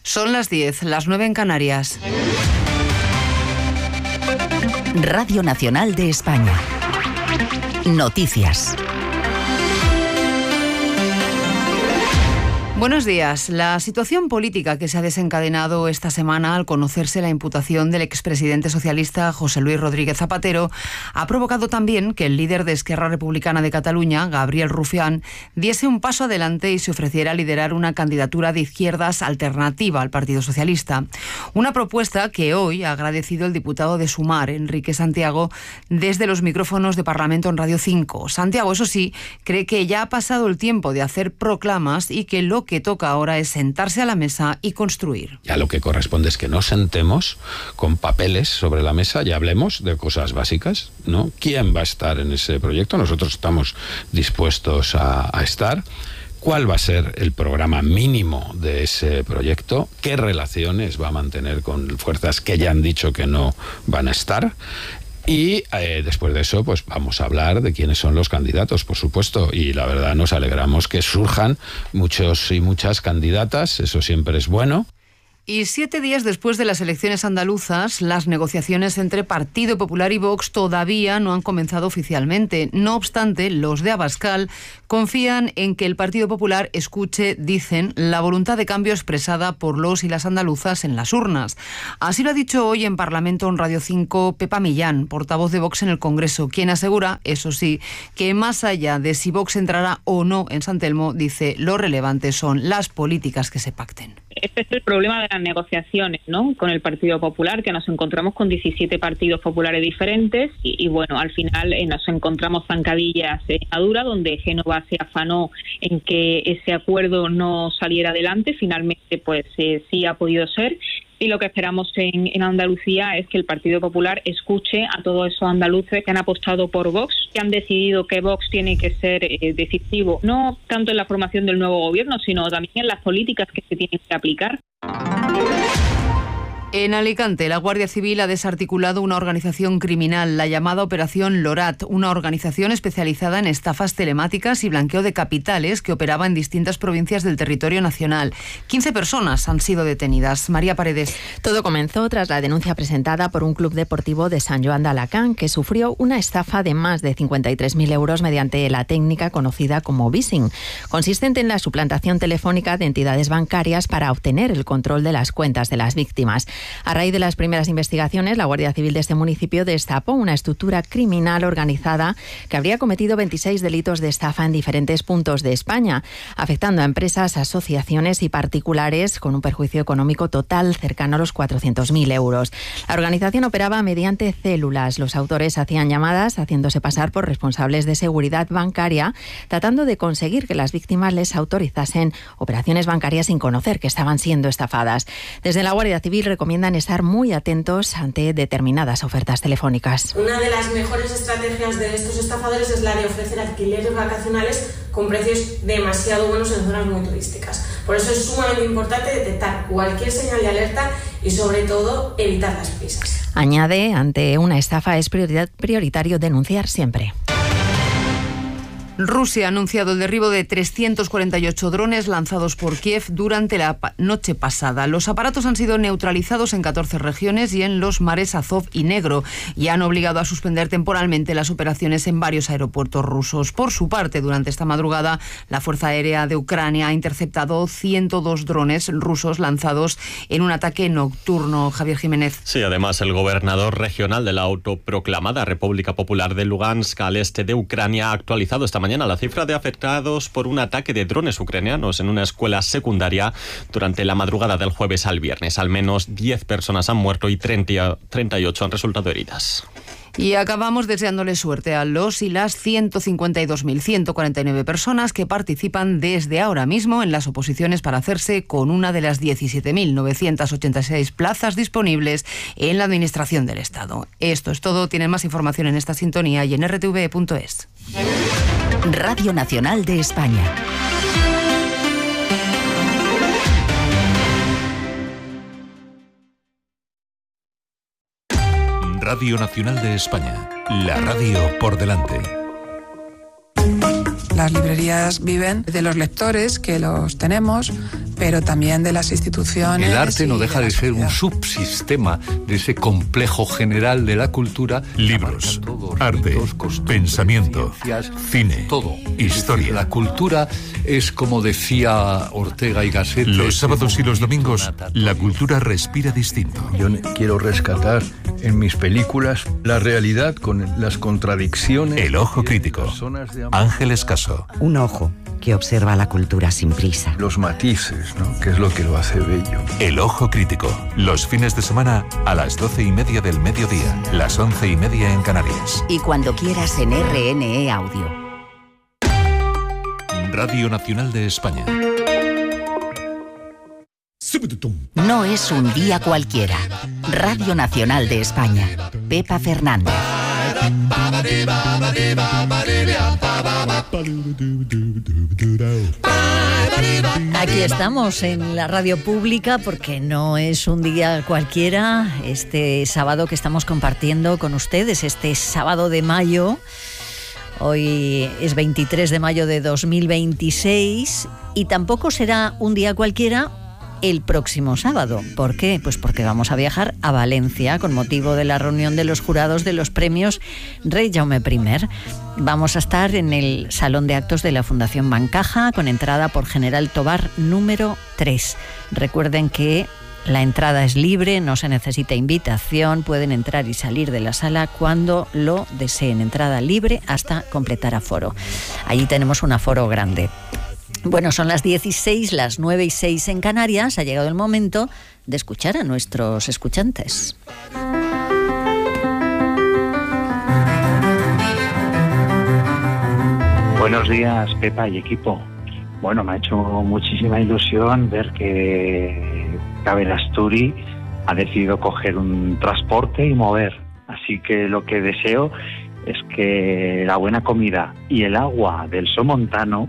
Son las 10, las 9 en Canarias. Radio Nacional de España. Noticias. Buenos días. La situación política que se ha desencadenado esta semana al conocerse la imputación del expresidente socialista José Luis Rodríguez Zapatero ha provocado también que el líder de Esquerra Republicana de Cataluña, Gabriel Rufián, diese un paso adelante y se ofreciera a liderar una candidatura de izquierdas alternativa al Partido Socialista. Una propuesta que hoy ha agradecido el diputado de Sumar, Enrique Santiago, desde los micrófonos de Parlamento en Radio 5. Santiago, eso sí, cree que ya ha pasado el tiempo de hacer proclamas y que lo que toca ahora es sentarse a la mesa y construir. Ya lo que corresponde es que nos sentemos con papeles sobre la mesa y hablemos de cosas básicas, ¿no? ¿Quién va a estar en ese proyecto? Nosotros estamos dispuestos a estar. ¿Cuál va a ser el programa mínimo de ese proyecto? ¿Qué relaciones va a mantener con fuerzas que ya han dicho que no van a estar? Y después de eso, pues vamos a hablar de quiénes son los candidatos, por supuesto. Y la verdad nos alegramos que surjan muchos y muchas candidatas, eso siempre es bueno. Y 7 días después de las elecciones andaluzas, las negociaciones entre Partido Popular y Vox todavía no han comenzado oficialmente. No obstante, los de Abascal confían en que el Partido Popular escuche, dicen, la voluntad de cambio expresada por los y las andaluzas en las urnas. Así lo ha dicho hoy en Parlamento en Radio 5 Pepa Millán, portavoz de Vox en el Congreso, quien asegura, eso sí, que más allá de si Vox entrará o no en San Telmo, dice, lo relevante son las políticas que se pacten. Este es el problema de las negociaciones, ¿no?, con el Partido Popular, que nos encontramos con 17 partidos populares diferentes y bueno, al final nos encontramos zancadillas en Madura, donde Génova se afanó en que ese acuerdo no saliera adelante. Finalmente, pues sí ha podido ser. Y lo que esperamos en Andalucía es que el Partido Popular escuche a todos esos andaluces que han apostado por Vox, que han decidido que Vox tiene que ser decisivo, no tanto en la formación del nuevo gobierno, sino también en las políticas que se tienen que aplicar. En Alicante, la Guardia Civil ha desarticulado una organización criminal, la llamada Operación Lorat, una organización especializada en estafas telemáticas y blanqueo de capitales que operaba en distintas provincias del territorio nacional. 15 personas han sido detenidas. María Paredes. Todo comenzó tras la denuncia presentada por un club deportivo de San Joan de Alacant que sufrió una estafa de más de 53.000 euros mediante la técnica conocida como vishing, consistente en la suplantación telefónica de entidades bancarias para obtener el control de las cuentas de las víctimas. A raíz de las primeras investigaciones, la Guardia Civil de este municipio destapó una estructura criminal organizada que habría cometido 26 delitos de estafa en diferentes puntos de España, afectando a empresas, asociaciones y particulares con un perjuicio económico total cercano a los 400.000 euros. La organización operaba mediante células. Los autores hacían llamadas haciéndose pasar por responsables de seguridad bancaria, tratando de conseguir que las víctimas les autorizasen operaciones bancarias sin conocer que estaban siendo estafadas. Desde la Guardia Civil recomiendan estar muy atentos ante determinadas ofertas telefónicas. Una de las mejores estrategias de estos estafadores es la de ofrecer alquileres vacacionales con precios demasiado buenos en zonas muy turísticas. Por eso es sumamente importante detectar cualquier señal de alerta y sobre todo evitar las prisas. Añade, ante una estafa es prioritario denunciar siempre. Rusia ha anunciado el derribo de 348 drones lanzados por Kiev durante la noche pasada. Los aparatos han sido neutralizados en 14 regiones y en los mares Azov y Negro y han obligado a suspender temporalmente las operaciones en varios aeropuertos rusos. Por su parte, durante esta madrugada, la Fuerza Aérea de Ucrania ha interceptado 102 drones rusos lanzados en un ataque nocturno. Javier Jiménez. Sí, además el gobernador regional de la autoproclamada República Popular de Lugansk al este de Ucrania ha actualizado esta mañana la cifra de afectados por un ataque de drones ucranianos en una escuela secundaria durante la madrugada del jueves al viernes. Al menos 10 personas han muerto y 38 han resultado heridas. Y acabamos deseándole suerte a los y las 152.149 personas que participan desde ahora mismo en las oposiciones para hacerse con una de las 17.986 plazas disponibles en la Administración del Estado. Esto es todo. Tienen más información en esta sintonía y en rtv.es. Radio Nacional de España. Radio Nacional de España, la radio por delante. Las librerías viven de los lectores que los tenemos, pero también de las instituciones. El arte no deja de ser un sociedad. subsistema de ese complejo general de la cultura. Libros, arte, pensamiento, cine, todo. historia. La cultura es, como decía Ortega y Gasset, Los sábados y los domingos, la cultura respira distinto. Yo quiero rescatar en mis películas la realidad con las contradicciones. El ojo crítico. Ángel Escaso. Un ojo que observa la cultura sin prisa. Los matices, ¿no? Que es lo que lo hace bello. El ojo crítico. Los fines de semana a las 12:30 del mediodía, las 11:30 en Canarias. Y cuando quieras en RNE Audio. Radio Nacional de España. No es un día cualquiera. Radio Nacional de España. Pepa Fernández. Aquí estamos en la radio pública porque no es un día cualquiera. Este sábado que estamos compartiendo con ustedes, este sábado de mayo. Hoy es 23 de mayo de 2026 y tampoco será un día cualquiera el próximo sábado. ¿Por qué? Pues porque vamos a viajar a Valencia con motivo de la reunión de los jurados de los premios Rey Jaume I. Vamos a estar en el Salón de Actos de la Fundación Bancaja con entrada por General Tobar número 3. Recuerden que la entrada es libre, no se necesita invitación, pueden entrar y salir de la sala cuando lo deseen. Entrada libre hasta completar aforo. Allí tenemos un aforo grande. Bueno, son las 16, las 9:06 en Canarias. Ha llegado el momento de escuchar a nuestros escuchantes. Buenos días, Pepa y equipo. Bueno, me ha hecho muchísima ilusión ver que Cabel Asturi ha decidido coger un transporte y mover. Así que lo que deseo es que la buena comida y el agua del Somontano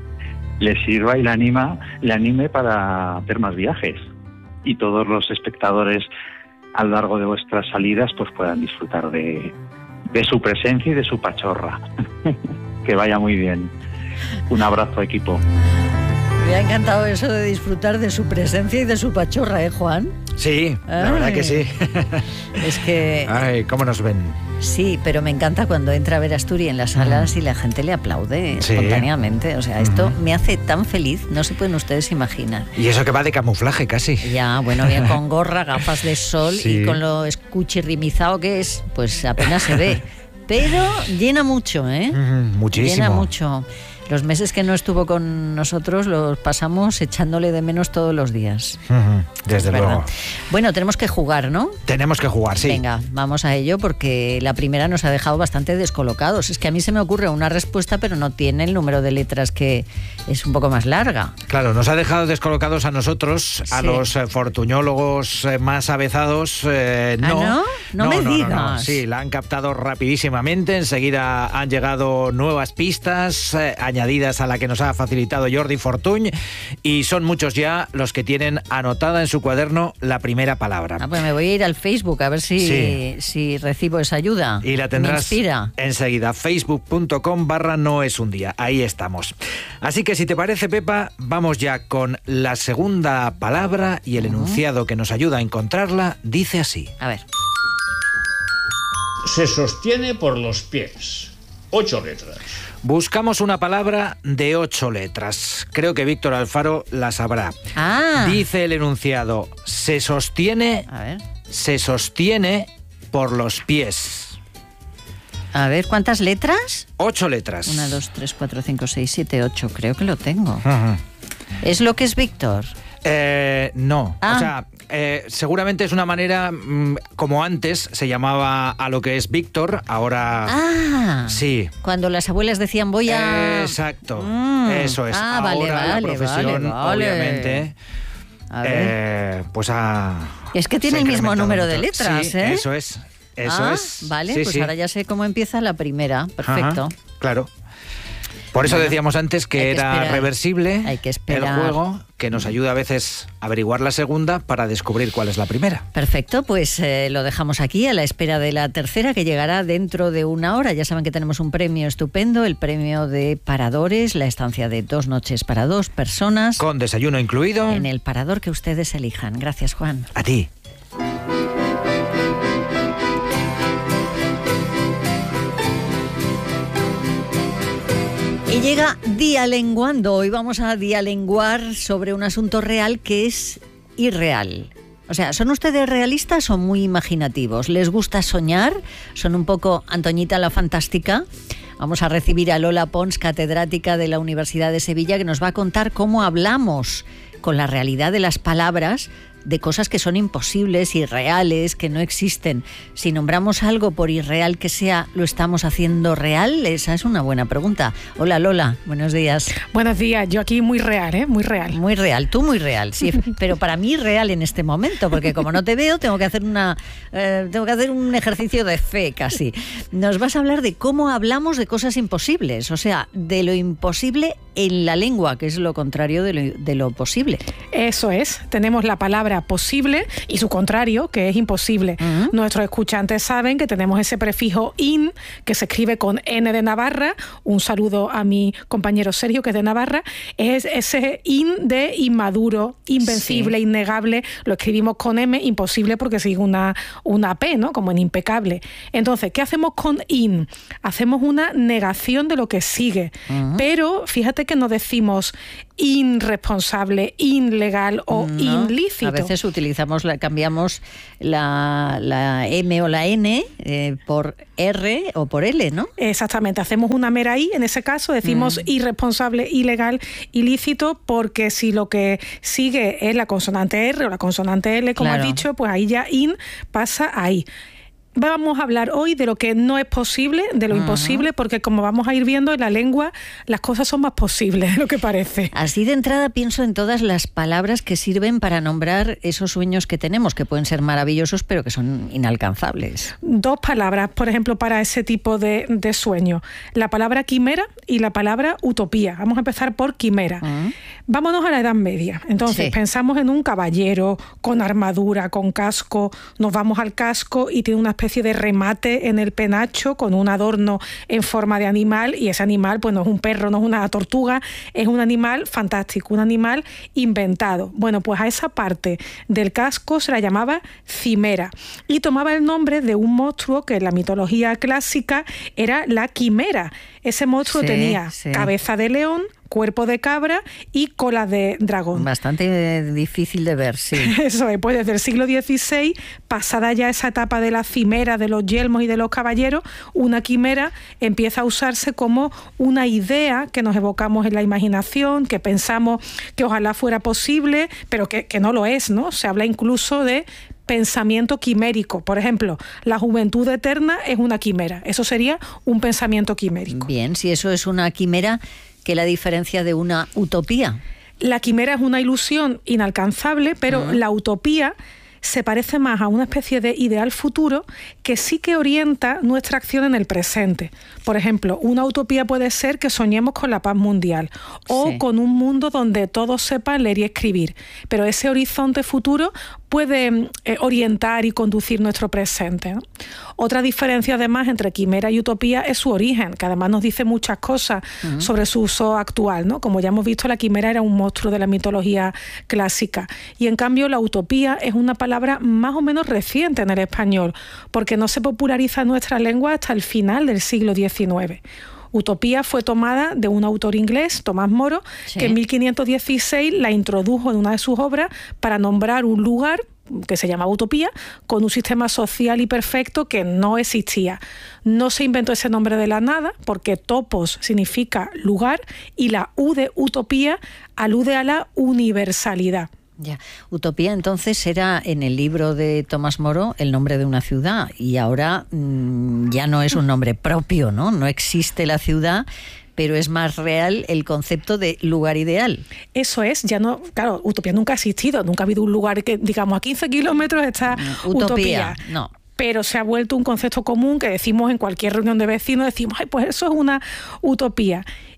le sirva y le anime para hacer más viajes. Y todos los espectadores a lo largo de vuestras salidas pues puedan disfrutar de su presencia y de su pachorra. Que vaya muy bien. Un abrazo, equipo. Me ha encantado eso de disfrutar de su presencia y de su pachorra, ¿eh, Juan? Sí, la verdad que sí. Es que... Ay, ¿cómo nos ven? Sí, pero me encanta cuando entra a ver Asturi en las salas y la gente le aplaude espontáneamente. O sea, esto me hace tan feliz, no se pueden ustedes imaginar. Y eso que va de camuflaje casi. Ya, bueno, bien con gorra, gafas de sol y con lo escuchirrimizado que es, pues apenas se ve. Pero llena mucho, ¿eh? Muchísimo. Llena mucho. Los meses que no estuvo con nosotros los pasamos echándole de menos todos los días. Desde luego. Bueno, tenemos que jugar, ¿no? Tenemos que jugar, sí. Venga, vamos a ello porque la primera nos ha dejado bastante descolocados. Es que a mí se me ocurre una respuesta, pero no tiene el número de letras, que es un poco más larga. Claro, nos ha dejado descolocados a nosotros, a los fortuñólogos más avezados. No me digas. No. Sí, la han captado rapidísimamente. Enseguida han llegado nuevas pistas añadidas a la que nos ha facilitado Jordi Fortuny, y son muchos ya los que tienen anotada en su cuaderno la primera palabra. Pues me voy a ir al Facebook a ver si recibo esa ayuda. Y la tendrás me inspira. Enseguida, facebook.com/noesundía. Ahí estamos. Así que si te parece, Pepa, vamos ya con la segunda palabra, y el enunciado que nos ayuda a encontrarla dice así. A ver. Se sostiene por los pies. 8 letras. Buscamos una palabra de 8 letras. Creo que Víctor Alfaro la sabrá. Dice el enunciado: se sostiene por los pies. A ver, ¿cuántas letras? 8 letras. 1, 2, 3, 4, 5, 6, 7, 8. Creo que lo tengo. ¿Es lo que es Víctor? No. O sea, seguramente es una manera, como antes se llamaba a lo que es Víctor, ahora... Sí. Cuando las abuelas decían voy a... Exacto. Eso es. Ahora vale, la profesión, obviamente... A ver. Pues es que tiene el mismo número de letras, sí, ¿eh? Eso es. Eso es. Vale, Sí, pues sí. ahora ya sé cómo empieza la primera. Perfecto. Claro. Por eso decíamos antes que era esperar. reversible Hay que el esperar. juego, que nos ayuda a veces a averiguar la segunda para descubrir cuál es la primera. Perfecto, pues lo dejamos aquí a la espera de la tercera, que llegará dentro de una hora. Ya saben que tenemos un premio estupendo, el premio de Paradores, la estancia de 2 noches para 2 personas. Con desayuno incluido. En el parador que ustedes elijan. Gracias, Juan. A ti. Y llega Dialenguando. Hoy vamos a dialenguar sobre un asunto real que es irreal. O sea, ¿son ustedes realistas o muy imaginativos? ¿Les gusta soñar? ¿Son un poco Antoñita la Fantástica? Vamos a recibir a Lola Pons, catedrática de la Universidad de Sevilla, que nos va a contar cómo hablamos con la realidad de las palabras de cosas que son imposibles, irreales, que no existen. Si nombramos algo, por irreal que sea, ¿lo estamos haciendo real? Esa es una buena pregunta. Hola Lola, buenos días. Buenos días, yo aquí muy real, ¿eh? Muy real. Muy real, tú muy real, sí, pero para mí real en este momento, porque como no te veo, tengo que hacer un ejercicio de fe casi. Nos vas a hablar de cómo hablamos de cosas imposibles, o sea, de lo imposible en la lengua, que es lo contrario de lo posible. Eso es, tenemos la palabra posible y su contrario, que es imposible. Nuestros escuchantes saben que tenemos ese prefijo in, que se escribe con N de Navarra. Un saludo a mi compañero Sergio, que es de Navarra. Es ese in de inmaduro, invencible, sí, innegable. Lo escribimos con M, imposible porque sigue una P, ¿no? Como en impecable. Entonces, ¿qué hacemos con in? Hacemos una negación de lo que sigue. Pero fíjate que no decimos irresponsable, ilegal o ilícito. A veces cambiamos la M o la N por R o por L, ¿no? Exactamente, hacemos una mera I, en ese caso decimos irresponsable, ilegal, ilícito, porque si lo que sigue es la consonante R o la consonante L, como has dicho, pues ahí ya in pasa a I. Vamos a hablar hoy de lo que no es posible, de lo imposible, porque como vamos a ir viendo en la lengua, las cosas son más posibles de lo que parece. Así de entrada pienso en todas las palabras que sirven para nombrar esos sueños que tenemos, que pueden ser maravillosos, pero que son inalcanzables. 2 palabras, por ejemplo, para ese tipo de sueño. La palabra quimera y la palabra utopía. Vamos a empezar por quimera. Vámonos a la Edad Media. Entonces, pensamos en un caballero con armadura, con casco. Nos vamos al casco y tiene una especie de remate en el penacho con un adorno en forma de animal, y ese animal pues no es un perro, no es una tortuga, es un animal fantástico, un animal inventado. Bueno, pues a esa parte del casco se la llamaba cimera y tomaba el nombre de un monstruo que en la mitología clásica era la quimera. Ese monstruo tenía cabeza de león, cuerpo de cabra y cola de dragón. Bastante difícil de ver, sí. Eso es, pues desde el siglo XVI, pasada ya esa etapa de la cimera, de los yelmos y de los caballeros, una quimera empieza a usarse como una idea que nos evocamos en la imaginación, que pensamos que ojalá fuera posible, pero que no lo es, ¿no? Se habla incluso de pensamiento quimérico. Por ejemplo, la juventud eterna es una quimera. Eso sería un pensamiento quimérico. Bien, si eso es una quimera, ¿qué la diferencia de una utopía? La quimera es una ilusión inalcanzable, pero la utopía se parece más a una especie de ideal futuro que sí que orienta nuestra acción en el presente. Por ejemplo, una utopía puede ser que soñemos con la paz mundial o con un mundo donde todos sepan leer y escribir, pero ese horizonte futuro puede orientar y conducir nuestro presente, ¿no? Otra diferencia además entre quimera y utopía es su origen, que además nos dice muchas cosas sobre su uso actual, ¿no? Como ya hemos visto, la quimera era un monstruo de la mitología clásica, y en cambio la utopía es una palabra más o menos reciente en el español, porque no se populariza en nuestra lengua hasta el final del siglo XIX. Utopía fue tomada de un autor inglés, Tomás Moro, que en 1516 la introdujo en una de sus obras para nombrar un lugar que se llamaba Utopía, con un sistema social y perfecto que no existía. No se inventó ese nombre de la nada, porque topos significa lugar y la U de utopía alude a la universalidad. Ya. Utopía entonces era en el libro de Tomás Moro el nombre de una ciudad, y ahora ya no es un nombre propio, ¿no? No existe la ciudad, pero es más real el concepto de lugar ideal. Eso es, ya no, claro, utopía nunca ha existido, nunca ha habido un lugar que, digamos, a 15 kilómetros está utopía. No. Pero se ha vuelto un concepto común que decimos en cualquier reunión de vecinos, decimos, ay, pues eso es una utopía.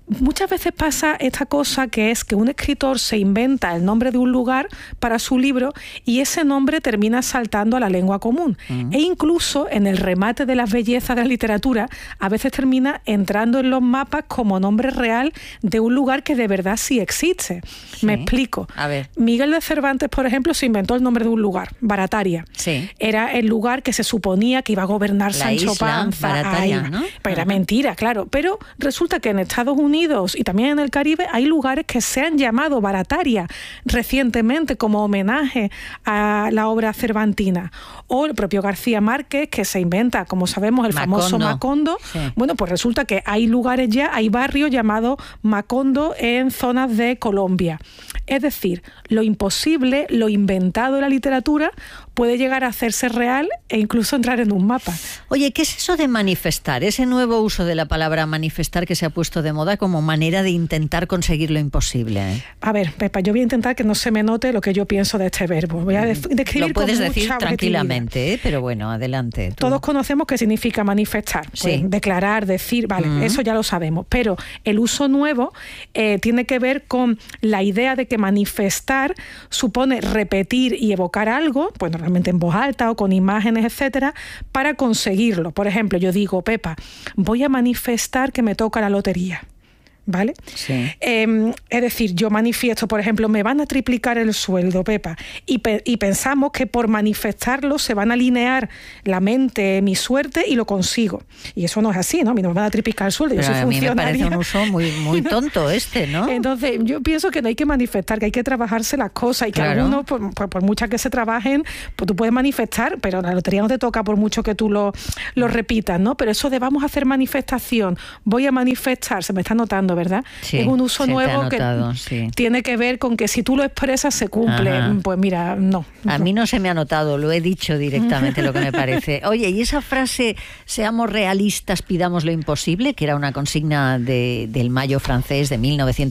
Muchas veces pasa esta cosa que es que un escritor se inventa el nombre de un lugar para su libro y ese nombre termina saltando a la lengua común. E incluso en el remate de las bellezas de la literatura a veces termina entrando en los mapas como nombre real de un lugar que de verdad sí existe. Sí. Me explico. A ver. Miguel de Cervantes, por ejemplo, se inventó el nombre de un lugar, Barataria. Sí. Era el lugar que se suponía que iba a gobernar la Sancho isla, Panza. Barataria, ¿no? Pero era mentira, claro. Pero resulta que en Estados Unidos y también en el Caribe hay lugares que se han llamado Barataria recientemente como homenaje a la obra cervantina. O el propio García Márquez, que se inventa, como sabemos, el famoso Macondo. Sí. Bueno, pues resulta que hay lugares ya, hay barrios llamados Macondo en zonas de Colombia. Es decir, lo imposible, lo inventado de la literatura puede llegar a hacerse real e incluso entrar en un mapa. Oye, ¿qué es eso de manifestar? Ese nuevo uso de la palabra manifestar que se ha puesto de moda como manera de intentar conseguir lo imposible, ¿eh? A ver, Pepa, yo voy a intentar que no se me note lo que yo pienso de este verbo. Voy a describir lo puedes con decir mucha tranquilamente, ¿eh? Pero bueno, adelante. Tú. Todos conocemos qué significa manifestar. Pues, sí. Declarar, decir, vale, eso ya lo sabemos. Pero el uso nuevo tiene que ver con la idea de que manifestar supone repetir y evocar algo, pues normalmente en voz alta o con imágenes, etcétera, para conseguirlo. Por ejemplo, yo digo, Pepa, voy a manifestar que me toca la lotería. ¿Vale? Sí. Es decir, yo manifiesto, por ejemplo, me van a triplicar el sueldo, Pepa, y pensamos que por manifestarlo se van a alinear la mente, mi suerte, y lo consigo. Y eso no es así, ¿no? A mí no me van a triplicar el sueldo, pero yo soy funcionaria. A mí me parece un uso muy tonto ¿no? Entonces, yo pienso que no hay que manifestar, que hay que trabajarse las cosas, y que algunos, por muchas que se trabajen, pues tú puedes manifestar, pero la lotería no te toca por mucho que tú lo repitas, ¿no? Pero eso de vamos a hacer manifestación, voy a manifestar, se me está notando, ¿verdad? Sí, es un uso nuevo notado, que tiene que ver con que si tú lo expresas se cumple. Ajá. Pues mira, no. A mí no se me ha notado, lo he dicho directamente lo que me parece. Oye, y esa frase, seamos realistas, pidamos lo imposible, que era una consigna del Mayo francés de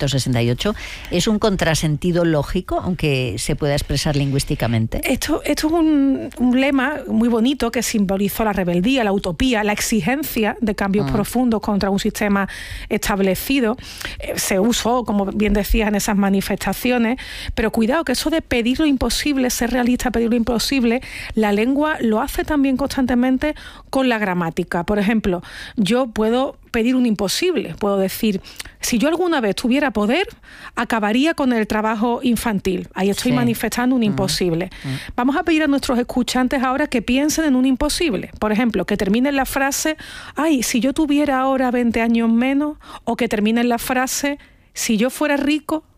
1968, ¿es un contrasentido lógico, aunque se pueda expresar lingüísticamente? Esto es un lema muy bonito que simbolizó la rebeldía, la utopía, la exigencia de cambios profundos contra un sistema establecido. Se usó, como bien decías, en esas manifestaciones, pero cuidado que eso de pedir lo imposible, ser realista, pedir lo imposible, la lengua lo hace también constantemente con la gramática. Por ejemplo, yo puedo pedir un imposible, puedo decir, si yo alguna vez tuviera poder, acabaría con el trabajo infantil. Ahí estoy manifestando un imposible. Vamos a pedir a nuestros escuchantes ahora que piensen en un imposible. Por ejemplo, que terminen la frase, ay, si yo tuviera ahora 20 años menos, o que terminen la frase, si yo fuera rico,